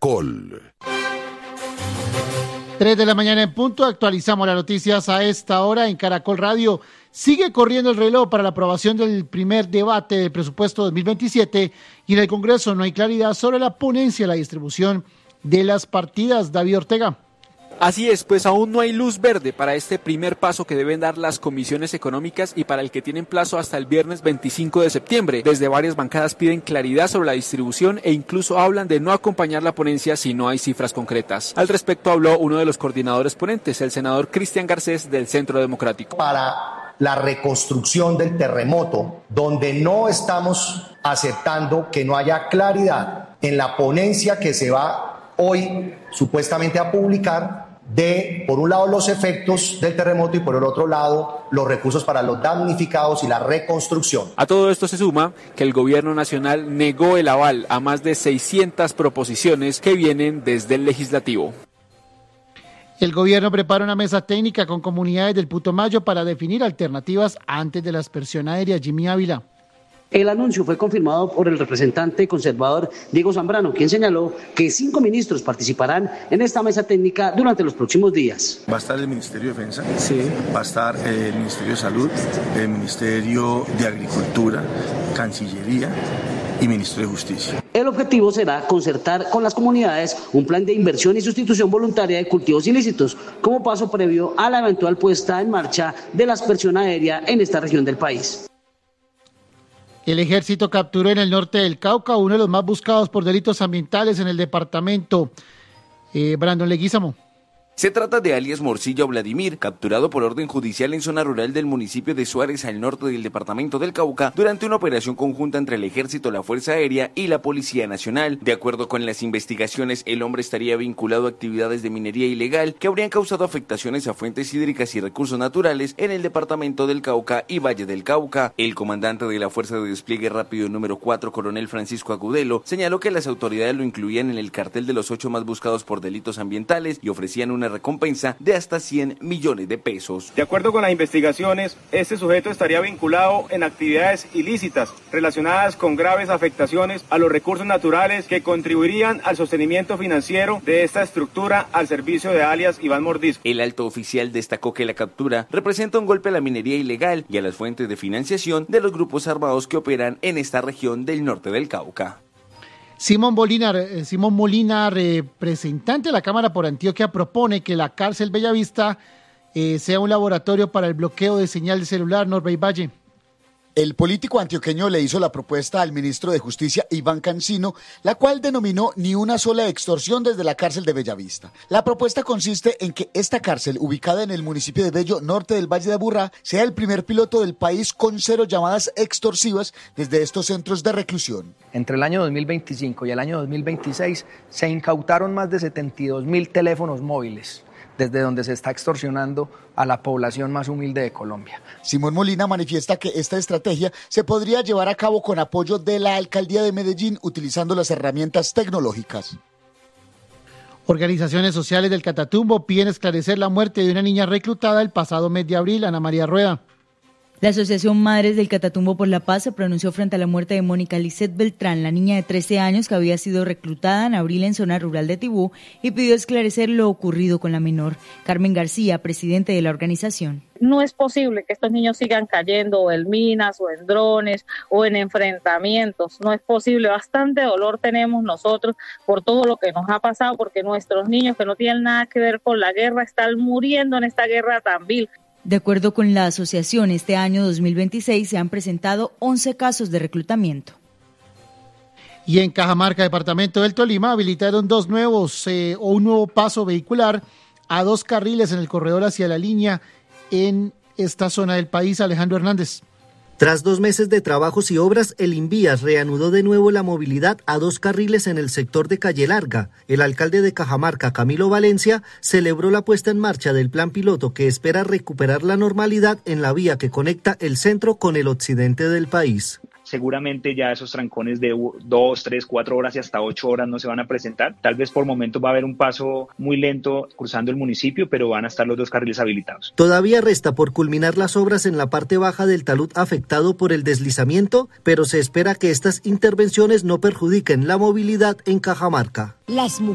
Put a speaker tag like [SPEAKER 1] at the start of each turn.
[SPEAKER 1] Caracol.
[SPEAKER 2] 3 de la mañana en punto, actualizamos las noticias a esta hora en Caracol Radio. Sigue corriendo el reloj para la aprobación del primer debate del presupuesto 2027 y en el Congreso no hay claridad sobre la ponencia y la distribución de las partidas. David Ortega.
[SPEAKER 3] Así es, pues aún no hay luz verde para este primer paso que deben dar las comisiones económicas y para el que tienen plazo hasta el viernes 25 de septiembre. Desde varias bancadas piden claridad sobre la distribución e incluso hablan de no acompañar la ponencia si no hay cifras concretas. Al respecto habló uno de los coordinadores ponentes, el senador Cristian Garcés del Centro Democrático.
[SPEAKER 4] Para la reconstrucción del terremoto, donde no estamos aceptando que no haya claridad en la ponencia que se va hoy supuestamente a publicar, de, por un lado, los efectos del terremoto y por el otro lado, los recursos para los damnificados y la reconstrucción.
[SPEAKER 3] A todo esto se suma que el gobierno nacional negó el aval a más de 600 proposiciones que vienen desde el legislativo.
[SPEAKER 2] El gobierno prepara una mesa técnica con comunidades del Putumayo para definir alternativas antes de la aspersión aérea. Jimmy Ávila.
[SPEAKER 5] El anuncio fue confirmado por el representante conservador Diego Zambrano, quien señaló que 5 ministros participarán en esta mesa técnica durante los próximos días.
[SPEAKER 6] Va a estar el Ministerio de Defensa,
[SPEAKER 5] sí.
[SPEAKER 6] Va a estar el Ministerio de Salud, el Ministerio de Agricultura, Cancillería y Ministerio de Justicia.
[SPEAKER 5] El objetivo será concertar con las comunidades un plan de inversión y sustitución voluntaria de cultivos ilícitos como paso previo a la eventual puesta en marcha de la aspersión aérea en esta región del país.
[SPEAKER 2] El ejército capturó en el norte del Cauca uno de los más buscados por delitos ambientales en el departamento. Brandon Leguízamo.
[SPEAKER 7] Se trata de alias Morcilla Vladimir, capturado por orden judicial en zona rural del municipio de Suárez, al norte del departamento del Cauca, durante una operación conjunta entre el Ejército, la Fuerza Aérea y la Policía Nacional. De acuerdo con las investigaciones, el hombre estaría vinculado a actividades de minería ilegal que habrían causado afectaciones a fuentes hídricas y recursos naturales en el departamento del Cauca y Valle del Cauca. El comandante de la Fuerza de Despliegue Rápido número 4, coronel Francisco Agudelo, señaló que las autoridades lo incluían en el cartel de los 8 más buscados por delitos ambientales y ofrecían una recompensa de hasta 100 millones de pesos.
[SPEAKER 8] De acuerdo con las investigaciones, este sujeto estaría vinculado en actividades ilícitas relacionadas con graves afectaciones a los recursos naturales que contribuirían al sostenimiento financiero de esta estructura al servicio de alias Iván Mordisco.
[SPEAKER 7] El alto oficial destacó que la captura representa un golpe a la minería ilegal y a las fuentes de financiación de los grupos armados que operan en esta región del norte del Cauca.
[SPEAKER 2] Simón Molina, representante de la Cámara por Antioquia, propone que la cárcel Bellavista sea un laboratorio para el bloqueo de señal de celular. Norbey Valle.
[SPEAKER 9] El político antioqueño le hizo la propuesta al ministro de Justicia, Iván Cancino, la cual denominó ni una sola extorsión desde la cárcel de Bellavista. La propuesta consiste en que esta cárcel, ubicada en el municipio de Bello, norte del Valle de Aburrá, sea el primer piloto del país con 0 llamadas extorsivas desde estos centros de reclusión.
[SPEAKER 10] Entre el año 2025 y el año 2026 se incautaron más de 72.000 teléfonos móviles, desde donde se está extorsionando a la población más humilde de Colombia.
[SPEAKER 9] Simón Molina manifiesta que esta estrategia se podría llevar a cabo con apoyo de la Alcaldía de Medellín utilizando las herramientas tecnológicas.
[SPEAKER 2] Organizaciones sociales del Catatumbo piden esclarecer la muerte de una niña reclutada el pasado mes de abril. Ana María Rueda.
[SPEAKER 11] La Asociación Madres del Catatumbo por la Paz se pronunció frente a la muerte de Mónica Lisset Beltrán, la niña de 13 años que había sido reclutada en abril en zona rural de Tibú, y pidió esclarecer lo ocurrido con la menor. Carmen García, presidente de la organización.
[SPEAKER 12] No es posible que estos niños sigan cayendo o en minas o en drones o en enfrentamientos. No es posible. Bastante dolor tenemos nosotros por todo lo que nos ha pasado, porque nuestros niños que no tienen nada que ver con la guerra están muriendo en esta guerra tan vil.
[SPEAKER 11] De acuerdo con la asociación, este año 2026 se han presentado 11 casos de reclutamiento.
[SPEAKER 2] Y en Cajamarca, departamento del Tolima, habilitaron un nuevo paso vehicular a 2 carriles en el corredor hacia la línea en esta zona del país. Alejandro Hernández.
[SPEAKER 13] Tras 2 meses de trabajos y obras, el Invías reanudó de nuevo la movilidad a 2 carriles en el sector de Calle Larga. El alcalde de Cajamarca, Camilo Valencia, celebró la puesta en marcha del plan piloto que espera recuperar la normalidad en la vía que conecta el centro con el occidente del país.
[SPEAKER 14] Seguramente ya esos trancones de 2, 3, 4 horas y hasta 8 horas no se van a presentar. Tal vez por momentos va a haber un paso muy lento cruzando el municipio, pero van a estar los 2 carriles habilitados.
[SPEAKER 13] Todavía resta por culminar las obras en la parte baja del talud afectado por el deslizamiento, pero se espera que estas intervenciones no perjudiquen la movilidad en Cajamarca.